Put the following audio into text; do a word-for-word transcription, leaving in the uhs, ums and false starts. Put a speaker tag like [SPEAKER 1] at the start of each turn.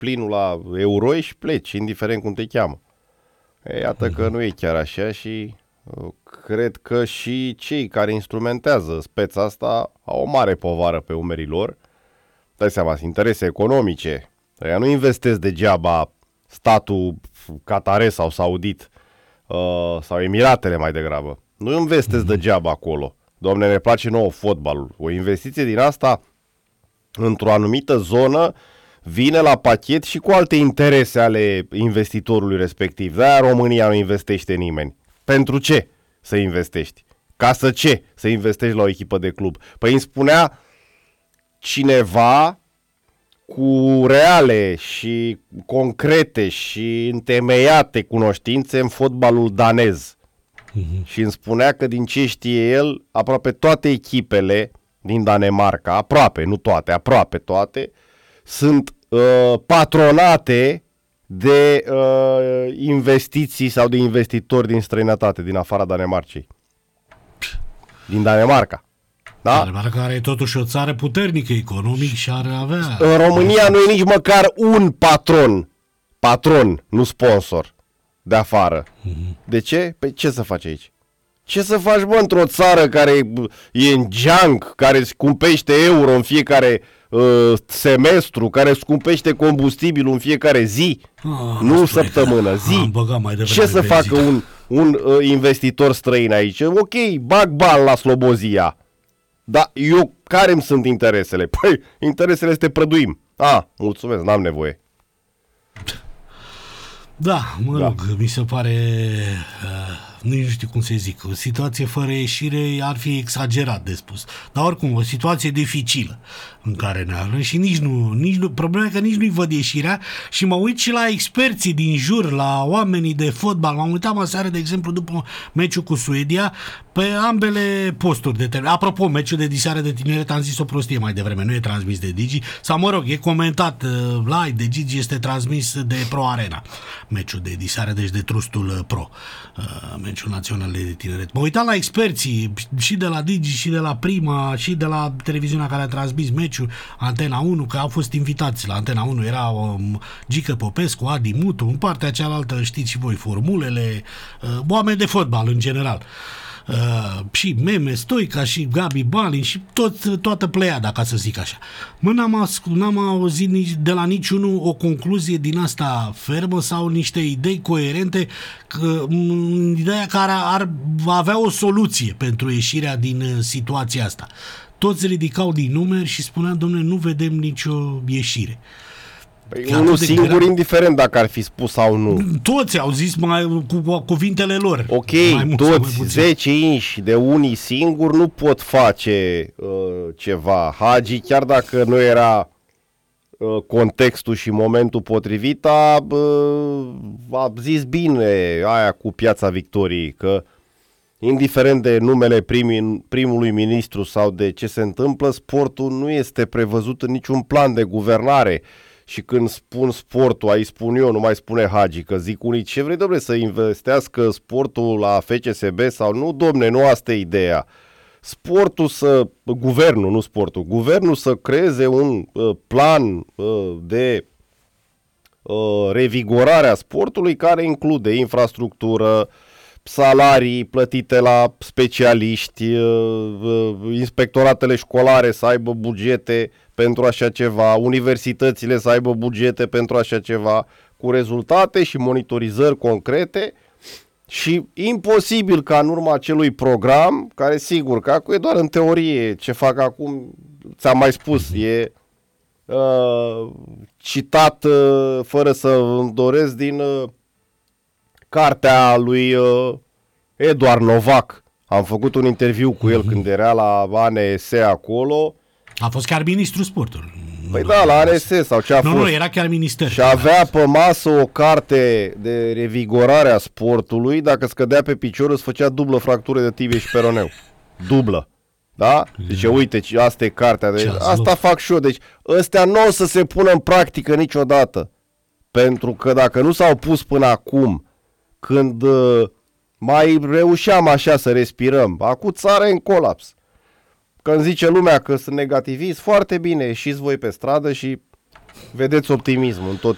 [SPEAKER 1] plinul la euroi și pleci, indiferent cum te cheamă. E, iată că nu e chiar așa și uh, cred că și cei care instrumentează speța asta au o mare povară pe umerii lor. Dai seama, interese economice. Ea nu investesc degeaba statul catarez sau saudit uh, sau Emiratele mai degrabă. Nu investesc degeaba acolo. Doamne, ne place nouă fotbalul. O investiție din asta într-o anumită zonă vine la pachet și cu alte interese ale investitorului respectiv. De-aia România nu investește nimeni. Pentru ce să investești? Ca să ce să investești la o echipă de club? Păi îmi spunea cineva cu reale și concrete și întemeiate cunoștințe în fotbalul danez. Uh-huh. Și îmi spunea că din ce știe el, aproape toate echipele din Danemarca, aproape, nu toate, aproape toate, sunt uh, patronate de uh, investiții sau de investitori din străinătate, din afara Danemarcei. Din Danemarca. Da?
[SPEAKER 2] Danemarca are totuși o țară puternică economic și are avea...
[SPEAKER 1] În România nu e nici măcar un patron, patron, nu sponsor, de afară. Uh-huh. De ce? Păi ce să faci aici? Ce să faci, bă, într-o țară care e în geanc, care scumpește euro în fiecare uh, semestru, care scumpește combustibilul în fiecare zi, ah, nu săptămână, zi. Ce să facă un, un uh, investitor străin aici? Ok, bag bani la Slobozia. Dar eu, care îmi sunt interesele? Păi, interesele este prăduim. Ah, mulțumesc, n-am nevoie.
[SPEAKER 2] Da, mă rog, da. Mi se pare, uh, nu știu cum să zic, o situație fără ieșire ar fi exagerat de spus. Dar oricum, o situație dificilă în care ne aflăm și nici nu, nici nu, problema e că nici nu-i văd ieșirea și mă uit și la experții din jur, la oamenii de fotbal. M-am uitat aseară, de exemplu, după meciul cu Suedia, pe ambele posturi de tele. Apropo, meciul de diseară de tineret, am zis o prostie mai devreme, nu e transmis de Digi, sau mă rog, e comentat uh, live de Digi, este transmis de Pro Arena. Meciul de diseară, deci de Trustul Pro, uh, meciul național de tineret. Mă uitam la experții și de la Digi, și de la Prima, și de la televiziunea care a transmis meciul, Antena unu, că au fost invitați la Antena unu, era um, Gică Popescu, Adi Mutu, în partea cealaltă știți și voi formulele, uh, oameni de fotbal în general. Uh, și Meme Stoica și Gabi Balin și tot, toată pleiada, ca să zic așa. Mă, n-am, ascult, n-am auzit nici, de la niciunul o concluzie din asta fermă sau niște idei coerente, că, m- ideea care ar avea o soluție pentru ieșirea din uh, situația asta. Toți ridicau din numeri și spuneam, dom'le, nu vedem nicio ieșire.
[SPEAKER 1] Păi unul singur, grav, indiferent dacă ar fi spus sau nu.
[SPEAKER 2] Toți au zis mai, cu cuvintele lor.
[SPEAKER 1] Ok, toți, zece inși de unii singuri nu pot face uh, ceva. Hagi, chiar dacă nu era uh, contextul și momentul potrivit, a, uh, a zis bine aia cu Piața Victoriei, că indiferent de numele primii, primului ministru sau de ce se întâmplă, sportul nu este prevăzut în niciun plan de guvernare. Și când spun sportul, aici spun eu, nu mai spune Hagi, că zic unii, ce vrei, dom'le, să investească sportul la F C S B sau nu, dom'le, nu asta e ideea. Sportul să, guvernul, nu sportul, guvernul să creeze un uh, plan uh, de uh, revigorare a sportului care include infrastructură, salarii plătite la specialiști, uh, uh, inspectoratele școlare să aibă bugete pentru așa ceva, universitățile să aibă bugete pentru așa ceva, cu rezultate și monitorizări concrete și imposibil ca în urma acelui program, care sigur că acum e doar în teorie, ce fac acum, ți-am mai spus, e uh, citat uh, fără să îmi doresc din uh, cartea lui uh, Eduard Novac. Am făcut un interviu cu el când era la A N S acolo.
[SPEAKER 2] A fost chiar ministrul sportului.
[SPEAKER 1] Păi nu, da, la A N S sau ce a
[SPEAKER 2] nu,
[SPEAKER 1] fost.
[SPEAKER 2] Nu, era chiar minister.
[SPEAKER 1] Și avea pe masă o carte de revigorare a sportului. Dacă scădea pe picior, îți făcea dublă fractură de tibie și peroneu. Dublă. Da? Deci uite, asta e cartea. De... Asta fac și eu. Deci ăstea nu o să se pună în practică niciodată. Pentru că dacă nu s-au pus până acum, când uh, mai reușeam așa să respirăm, acum țara e în colaps. Când zice lumea că sunt negativist, foarte bine, ieșiți voi pe stradă și vedeți optimismul în tot